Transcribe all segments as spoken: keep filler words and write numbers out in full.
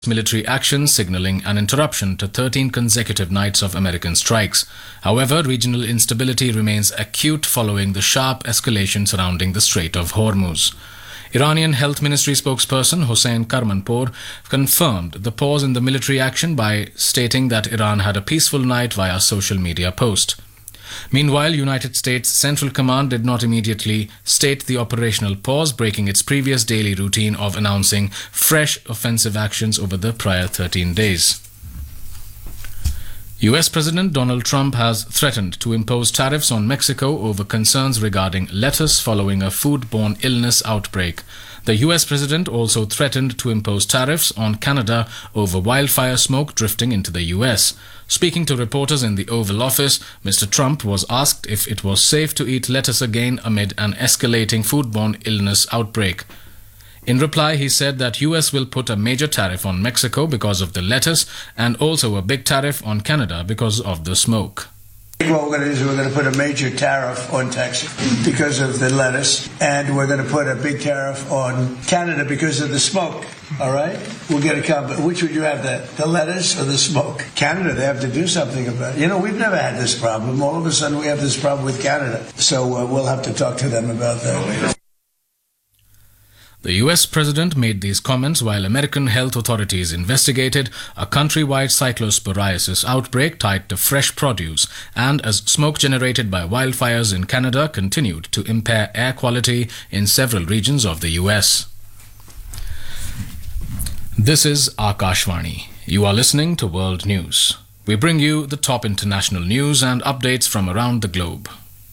military action, signaling an interruption to thirteen consecutive nights of American strikes. However, regional instability remains acute following the sharp escalation surrounding the Strait of Hormuz. Iranian Health Ministry spokesperson Hossein Karmanpour confirmed the pause in the military action by stating that Iran had a peaceful night via social media post. Meanwhile, United States Central Command did not immediately state the operational pause, breaking its previous daily routine of announcing fresh offensive actions over the prior thirteen days. U S President Donald Trump has threatened to impose tariffs on Mexico over concerns regarding lettuce following a foodborne illness outbreak. The U S president also threatened to impose tariffs on Canada over wildfire smoke drifting into the U S. Speaking to reporters in the Oval Office, Mister Trump was asked if it was safe to eat lettuce again amid an escalating foodborne illness outbreak. In reply, he said that U S will put a major tariff on Mexico because of the lettuce and also a big tariff on Canada because of the smoke. What we're going to do is we're going to put a major tariff on Texas because of the lettuce, and we're going to put a big tariff on Canada because of the smoke. All right? We'll get a combo. Which would you have, the, the lettuce or the smoke? Canada, they have to do something about it. You know, we've never had this problem. All of a sudden, we have this problem with Canada. So uh, we'll have to talk to them about that. The U S president made these comments while American health authorities investigated a countrywide cyclosporiasis outbreak tied to fresh produce, and as smoke generated by wildfires in Canada continued to impair air quality in several regions of the U S. This is Akashvani. You are listening to World News. We bring you the top international news and updates from around the globe.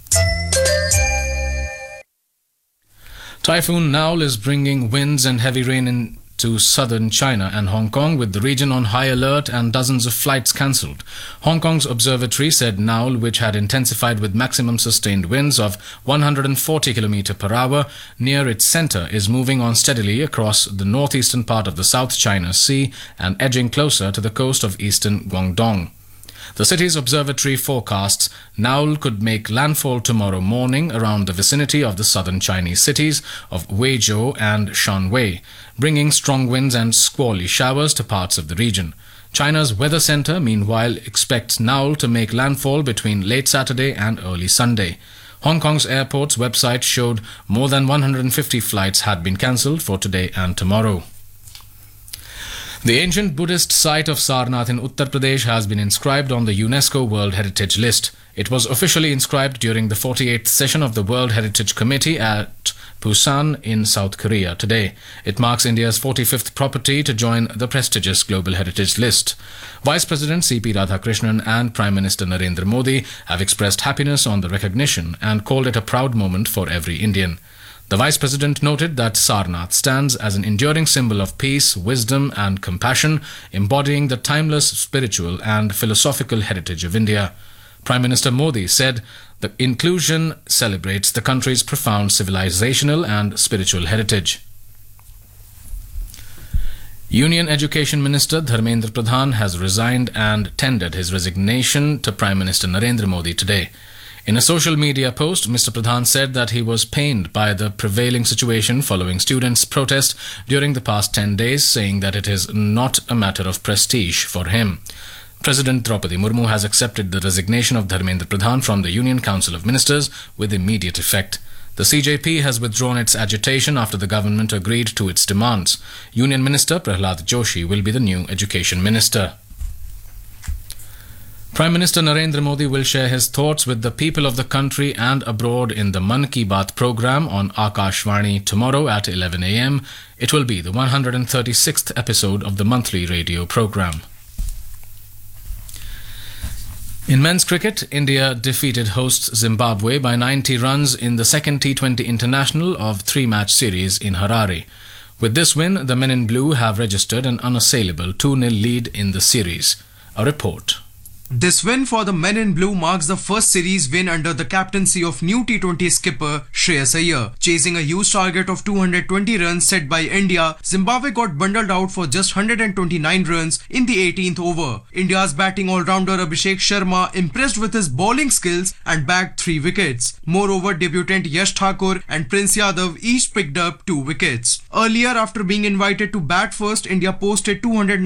Typhoon Naul is bringing winds and heavy rain into southern China and Hong Kong, with the region on high alert and dozens of flights cancelled. Hong Kong's observatory said Naul, which had intensified with maximum sustained winds of one hundred forty kilometers per hour near its centre, is moving on steadily across the northeastern part of the South China Sea and edging closer to the coast of eastern Guangdong. The city's observatory forecasts Naul could make landfall tomorrow morning around the vicinity of the southern Chinese cities of Weizhou and Shanwei, bringing strong winds and squally showers to parts of the region. China's Weather Center, meanwhile, expects Naul to make landfall between late Saturday and early Sunday. Hong Kong's airport's website showed more than one hundred fifty flights had been cancelled for today and tomorrow. The ancient Buddhist site of Sarnath in Uttar Pradesh has been inscribed on the UNESCO World Heritage List. It was officially inscribed during the forty-eighth session of the World Heritage Committee at Busan in South Korea today. It marks India's forty-fifth property to join the prestigious Global Heritage List. Vice President C P Radhakrishnan and Prime Minister Narendra Modi have expressed happiness on the recognition and called it a proud moment for every Indian. The Vice President noted that Sarnath stands as an enduring symbol of peace, wisdom and compassion, embodying the timeless spiritual and philosophical heritage of India. Prime Minister Modi said the inclusion celebrates the country's profound civilizational and spiritual heritage. Union Education Minister Dharmendra Pradhan has resigned and tendered his resignation to Prime Minister Narendra Modi today. In a social media post, Mister Pradhan said that he was pained by the prevailing situation following students' protest during the past ten days, saying that it is not a matter of prestige for him. President Draupadi Murmu has accepted the resignation of Dharmendra Pradhan from the Union Council of Ministers with immediate effect. The C J P has withdrawn its agitation after the government agreed to its demands. Union Minister Prahlad Joshi will be the new Education Minister. Prime Minister Narendra Modi will share his thoughts with the people of the country and abroad in the Mann Ki Baat program on Akashvani tomorrow at eleven a m. It will be the one hundred thirty-sixth episode of the monthly radio program. In men's cricket, India defeated hosts Zimbabwe by ninety runs in the second T twenty international of three-match series in Harare. With this win, the men in blue have registered an unassailable two nil lead in the series. A report. This win for the men in blue marks the first series win under the captaincy of new T twenty skipper Shreyas Iyer. Chasing a huge target of two hundred twenty runs set by India, Zimbabwe got bundled out for just one hundred twenty-nine runs in the eighteenth over. India's batting all-rounder Abhishek Sharma impressed with his bowling skills and bagged three wickets. Moreover, debutant Yash Thakur and Prince Yadav each picked up two wickets. Earlier, after being invited to bat first, India posted two hundred